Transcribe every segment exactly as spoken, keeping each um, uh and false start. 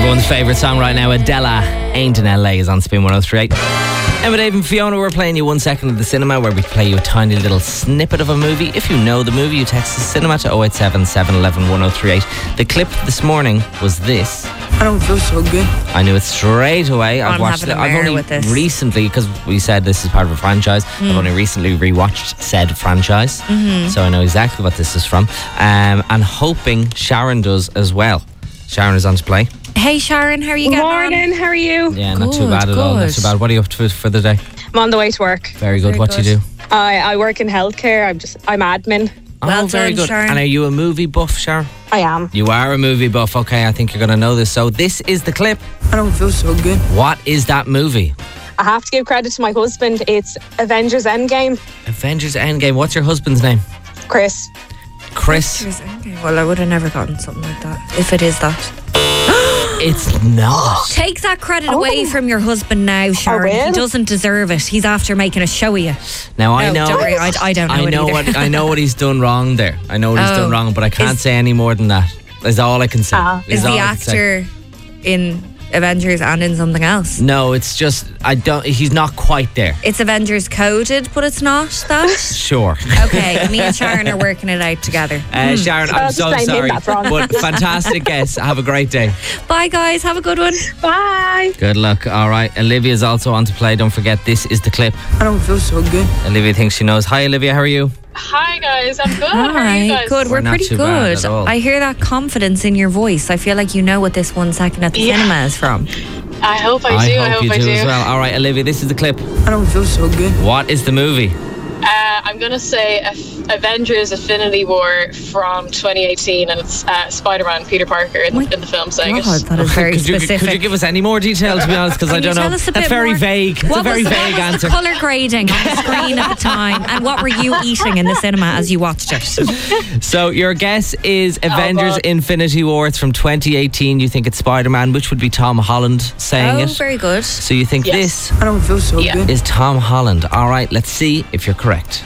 Everyone's favourite song right now, Adele, Ain't in L A, is on Spin one oh three point eight. Emma, Dave and Fiona, we're playing you One Second of the Cinema, where we play you a tiny little snippet of a movie. If you know the movie, you text the cinema to oh eight seven, seven one one, one oh three eight. The clip this morning was this. I don't feel so good. I knew it straight away. I've I'm watched having it. a I've mare only with this. recently, because we said this is part of a franchise, Mm. I've only recently rewatched said franchise. Mm-hmm. So I know exactly what this is from. Um, and hoping Sharon does as well. Sharon is on to play. Hey Sharon, how are you Good getting morning, how are you? Yeah, not too Good, bad at all. Not good. too bad. What are you up to for the day? I'm on the way to work. Very good. Very what do you good. do? I, I work in healthcare. I'm just I'm admin. Well oh, very done, good. Sharon. And are you a movie buff, Sharon? I am. You are a movie buff. Okay, I think you're going to know this. So this is the clip. I don't feel so good. What is that movie? I have to give credit to my husband. It's Avengers Endgame. Avengers Endgame. What's your husband's name? Chris. Chris. Well, I would have never gotten something like that if it is that. It's not. Take that credit Oh. away from your husband now, Sharon. He will. doesn't deserve it. He's after making a show of you. Now I No, know. don't worry, I, I don't know I it know either. what I know what he's done wrong there. I know what he's Oh. done wrong, but I can't Is- say any more than that. That's all I can say. Ah. Is Is the all I can say. actor in Avengers and in something else? No, it's just I don't. He's not quite there. It's Avengers coded, but it's not that. Sure. Okay, me and Sharon are working it out together. Uh, Sharon, I'm I'll so just blame him, sorry, that's wrong. but fantastic guess. Have a great day. Bye, guys. Have a good one. Bye. Good luck. All right, Olivia's also on to play. Don't forget, this is the clip. I don't feel so good. Olivia thinks she knows. Hi, Olivia. How are you? Hi guys, I'm good. How are Hi, you guys? good. We're, We're not pretty too bad good. at all. I hear that confidence in your voice. I feel like you know what this One Second at the Yeah. Cinema is from. I hope I do. I hope you I do do. as well. All right, Olivia, this is the clip. I don't feel so good. What is the movie? Uh, I'm gonna say F- Avengers: Infinity War from twenty eighteen, and it's uh, Spider-Man, Peter Parker in, in the film saying God, it. that is very could, you, specific. could you give us any more detail, to be honest? Because I Can you don't know. tell us a That's bit very more? vague. It's What a very was, vague what was answer. the colour grading on the screen at the time, and what were you eating in the cinema as you watched it? So your guess is Avengers: God. Infinity War. It's from twenty eighteen. You think it's Spider-Man, which would be Tom Holland saying Oh, it. very good. So you think Yes. this I don't feel so Yeah. good. is Tom Holland. All right, let's see if you're correct.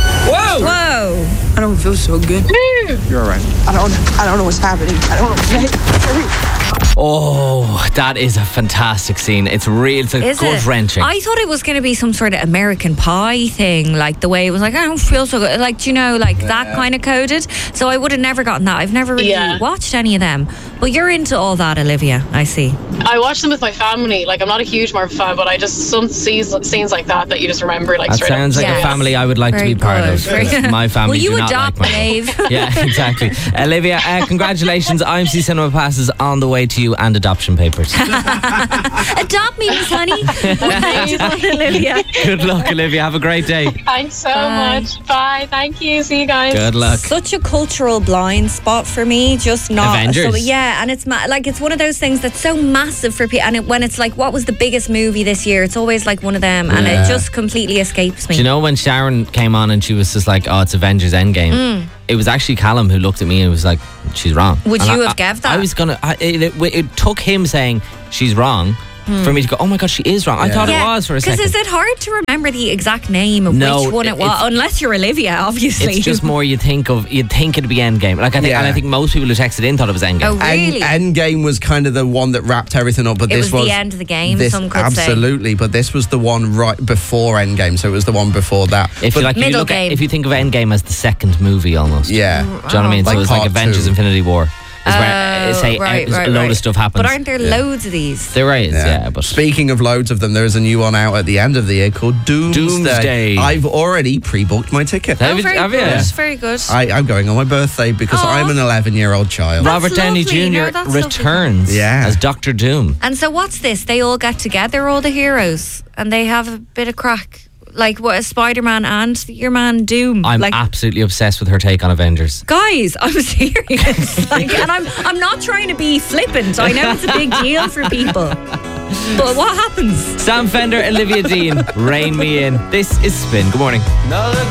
Whoa! I don't feel so good. You're all right. I don't I don't know what's happening. I don't know. Oh, that is a fantastic scene. It's real. It's a Is gut it? wrenching. I thought it was going to be some sort of American Pie thing, like the way it was like, I don't feel so good. Like, do you know, like that kind of coded. So I would have never gotten that. I've never really Yeah. watched any of them. But you're into all that, Olivia, I see. I watch them with my family. Like, I'm not a huge Marvel fan, but I just some scenes, scenes like that that you just remember. Like, that straight sounds up. like Yes. a family I would like Very to be part good. of. Very 'Cause good. My family Will you do not adopt like my Dave? Yeah, exactly. Olivia, uh, congratulations. I M C Cinema passes on the way to you and adoption papers. Adopt me, Miss Honey. Olivia. Good luck, Olivia. Have a great day. Thanks so Bye. much. Bye. Thank you. See you guys. Good luck. Such a cultural blind spot for me, just not. Avengers. So, yeah, and it's ma- like it's one of those things that's so massive for people. And it, when it's like, what was the biggest movie this year? It's always like one of them, and Yeah. it just completely escapes me. Do you know when Sharon came on and she was just like, oh, it's Avengers Endgame? It was actually Callum who looked at me and was like, she's wrong. Would And you I, have gave I, I that? was going to, it, it, it took him saying she's wrong for me to go, oh my God, she is wrong. I thought it was for a Because second. is it hard to remember the exact name of No, which one it was? it's- Unless you're Olivia, obviously. It's just more you think of, you'd think it'd be Endgame. Like I think, Yeah. and I think most people who texted in thought it was Endgame. Oh, really? End, Endgame was kind of the one that wrapped everything up, but It this was the end of the game, This, some could say. absolutely, but this was the one right before Endgame, so it was the one before that. If but, you like, if you Middle look at, game. if you think of Endgame as the second movie almost. yeah, Do you know what I mean? Like so it's like part Avengers: two. Infinity War. Is where Oh, say right, uh, right, a load right. of stuff happens. But aren't there loads of these? There is, yeah. but Speaking of loads of them, there is a new one out at the end of the year called Doomsday. Doomsday. I've already pre-booked my ticket. Have Oh, you- very have you? good. Yeah. Very good. I, I'm going on my birthday because Aw. I'm an eleven-year-old child. That's Robert Downey lovely, Junior no, that's lovely. returns Yeah. as Doctor Doom. And so what's this? They all get together, all the heroes, and they have a bit of crack. Like what, Spider-Man and your man Doom. I'm like, absolutely obsessed with her take on Avengers. guys, I'm serious. Like, and I'm I'm not trying to be flippant. I know it's a big deal for people. But what happens? Sam Fender, Olivia Dean, rein me in. This is Spin. Good morning.